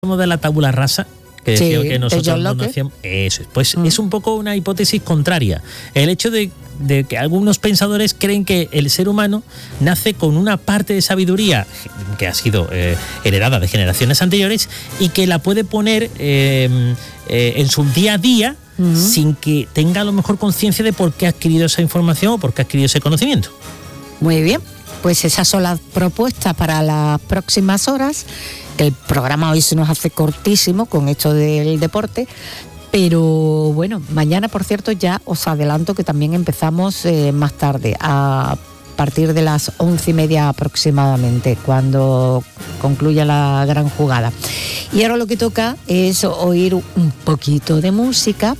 de la tabula rasa, que decía que nosotros no hacíamos. Eso es. Pues es un poco una hipótesis contraria. El hecho de que algunos pensadores creen que el ser humano nace con una parte de sabiduría que ha sido heredada de generaciones anteriores y que la puede poner en su día a día sin que tenga a lo mejor conciencia de por qué ha adquirido esa información o por qué ha adquirido ese conocimiento. Muy bien, pues esas son las propuestas para las próximas horas. El programa hoy se nos hace cortísimo con esto del deporte, pero bueno, mañana, por cierto, ya os adelanto que también empezamos más tarde, a partir de las 11:30 aproximadamente, cuando concluya la gran jugada. Y ahora lo que toca es oír un poquito de música.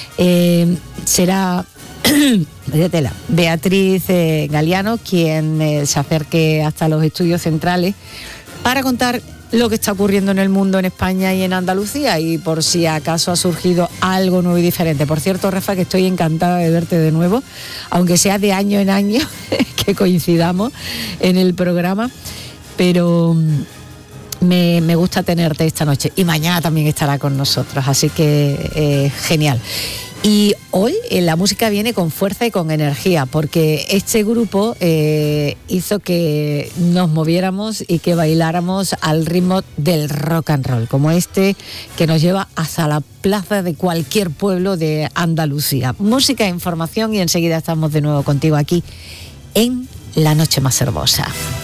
Será Beatriz Galiano quien se acerque hasta los estudios centrales para contar lo que está ocurriendo en el mundo, en España y en Andalucía, y por si acaso ha surgido algo nuevo y diferente. Por cierto, Rafa, que estoy encantada de verte de nuevo, aunque sea de año en año que coincidamos en el programa, pero me gusta tenerte esta noche, y mañana también estará con nosotros, así que genial. Y hoy la música viene con fuerza y con energía, porque este grupo hizo que nos moviéramos y que bailáramos al ritmo del rock and roll, como este que nos lleva hasta la plaza de cualquier pueblo de Andalucía. Música e información, y enseguida estamos de nuevo contigo aquí en La Noche Más Hermosa.